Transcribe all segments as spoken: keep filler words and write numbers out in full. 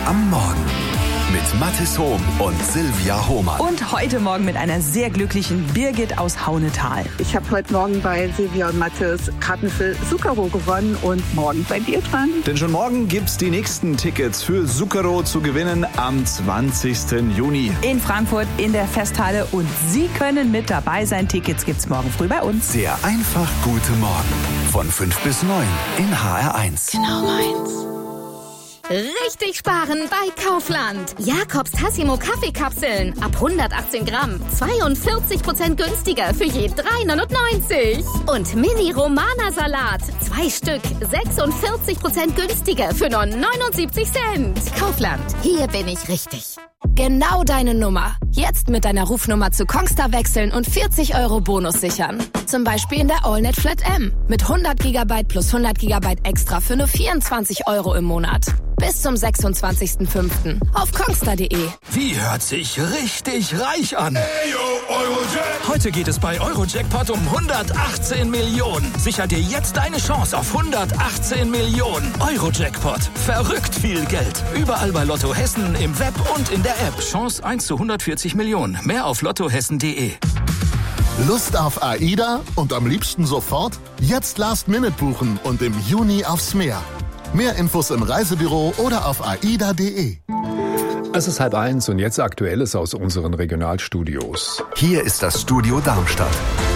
am Morgen mit Mathis Hohm und Silvia Hohmann. Und heute Morgen mit einer sehr glücklichen Birgit aus Haunetal. Ich habe heute Morgen bei Silvia und Mathis Karten für Zucchero gewonnen und morgen seid ihr dran. Denn schon morgen gibt's die nächsten Tickets für Zucchero zu gewinnen am zwanzigsten Juni. In Frankfurt in der Festhalle und Sie können mit dabei sein. Tickets gibt's morgen früh bei uns. Der einfach gute Morgen von fünf bis neun in H R eins. Genau meins. Richtig sparen bei Kaufland. Jakobs Tassimo Kaffeekapseln ab hundertachtzehn Gramm. zweiundvierzig Prozent günstiger für je drei neunundneunzig. Und Mini Romana Salat. Zwei Stück. sechsundvierzig Prozent günstiger für nur neunundsiebzig Cent. Kaufland. Hier bin ich richtig. Genau deine Nummer. Jetzt mit deiner Rufnummer zu Kongstar wechseln und vierzig Euro Bonus sichern. Zum Beispiel in der AllNet Flat M. Mit hundert Gigabyte plus hundert Gigabyte extra für nur vierundzwanzig Euro im Monat. Bis zum sechsundzwanzigsten fünften auf kongstar punkt de. Wie hört sich richtig reich an? Hey, yo, Eurojack. Heute geht es bei Eurojackpot um hundertachtzehn Millionen. Sicher dir jetzt deine Chance auf hundertachtzehn Millionen. Eurojackpot. Verrückt viel Geld. Überall bei Lotto Hessen, im Web und in der App. Chance eins zu hundertvierzig Millionen. Mehr auf lottohessen punkt de. Lust auf AIDA und am liebsten sofort? Jetzt Last Minute buchen und im Juni aufs Meer. Mehr Infos im Reisebüro oder auf aida punkt de. Es ist halb eins und jetzt Aktuelles aus unseren Regionalstudios. Hier ist das Studio Darmstadt.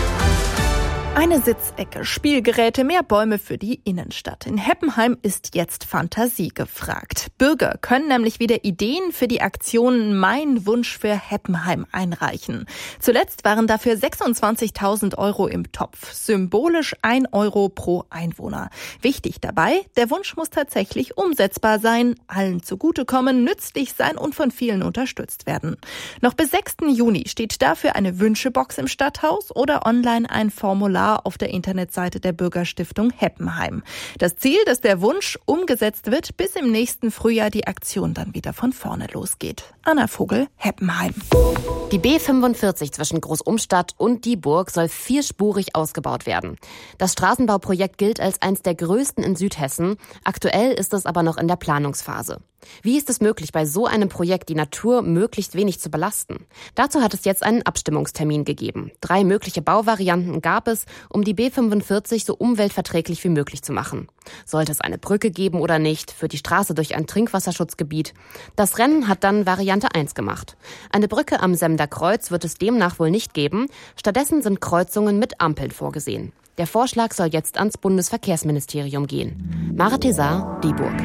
Eine Sitzecke, Spielgeräte, mehr Bäume für die Innenstadt. In Heppenheim ist jetzt Fantasie gefragt. Bürger können nämlich wieder Ideen für die Aktion Mein Wunsch für Heppenheim einreichen. Zuletzt waren dafür sechsundzwanzigtausend Euro im Topf. Symbolisch ein Euro pro Einwohner. Wichtig dabei, der Wunsch muss tatsächlich umsetzbar sein, allen zugutekommen, nützlich sein und von vielen unterstützt werden. Noch bis sechsten Juni steht dafür eine Wünschebox im Stadthaus oder online ein Formular auf der Internetseite der Bürgerstiftung Heppenheim. Das Ziel, dass der Wunsch umgesetzt wird, bis im nächsten Frühjahr die Aktion dann wieder von vorne losgeht. Anna Vogel, Heppenheim. Die B fünfundvierzig zwischen Großumstadt und Dieburg soll vierspurig ausgebaut werden. Das Straßenbauprojekt gilt als eines der größten in Südhessen. Aktuell ist es aber noch in der Planungsphase. Wie ist es möglich, bei so einem Projekt die Natur möglichst wenig zu belasten? Dazu hat es jetzt einen Abstimmungstermin gegeben. Drei mögliche Bauvarianten gab es, um die B fünfundvierzig so umweltverträglich wie möglich zu machen. Sollte es eine Brücke geben oder nicht, führt die Straße durch ein Trinkwasserschutzgebiet. Das Rennen hat dann Variante eins gemacht. Eine Brücke am Semder Kreuz wird es demnach wohl nicht geben. Stattdessen sind Kreuzungen mit Ampeln vorgesehen. Der Vorschlag soll jetzt ans Bundesverkehrsministerium gehen. Mara Tesar, Dieburg.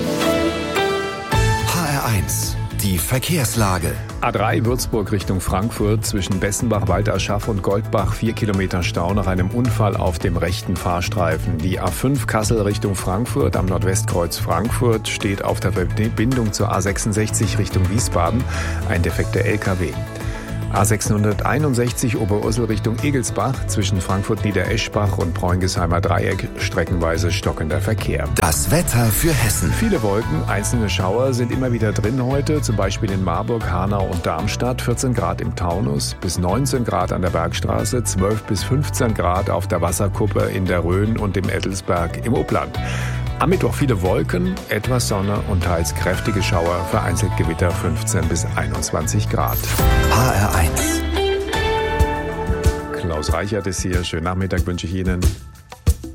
H R eins, die Verkehrslage. A drei Würzburg Richtung Frankfurt zwischen Bessenbach, Walderschaff und Goldbach vier Kilometer Stau nach einem Unfall auf dem rechten Fahrstreifen. Die A fünf Kassel Richtung Frankfurt am Nordwestkreuz Frankfurt steht auf der Verbindung zur A sechsundsechzig Richtung Wiesbaden ein defekter L K W. A sechshunderteinundsechzig Oberursel Richtung Egelsbach zwischen Frankfurt-Niedereschbach und Preungesheimer Dreieck streckenweise stockender Verkehr. Das Wetter für Hessen. Viele Wolken, einzelne Schauer sind immer wieder drin heute, zum Beispiel in Marburg, Hanau und Darmstadt, vierzehn Grad im Taunus, bis neunzehn Grad an der Bergstraße, zwölf bis fünfzehn Grad auf der Wasserkuppe in der Rhön und im Ettelsberg im Upland. Am Mittwoch viele Wolken, etwas Sonne und teils kräftige Schauer, vereinzelt Gewitter fünfzehn bis einundzwanzig Grad. H R eins. Klaus Reichert ist hier. Schönen Nachmittag wünsche ich Ihnen.